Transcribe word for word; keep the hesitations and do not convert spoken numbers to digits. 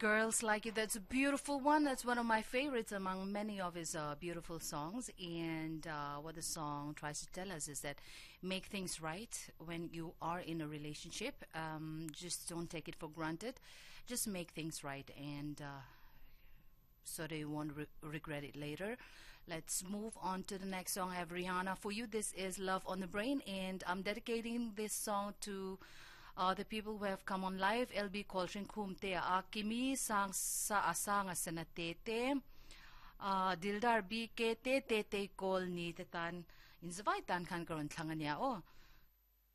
Girls Like You. That's a beautiful one. That's one of my favorites among many of his uh, beautiful songs. And uh, what the song tries to tell us is that make things right when you are in a relationship. Um, just don't take it for granted. Just make things right, and uh, so that you won't re- regret it later. Let's move on to the next song. I have Rihanna for you. This is Love on the Brain, and I'm dedicating this song to uh, the people who have come on live. L B Coltrane Kumte Akimi sang sa asanga sanatete. Uh, Dildar B K T T T Kol ni tetan inzvaitan kan karon tlangan niya. Oh,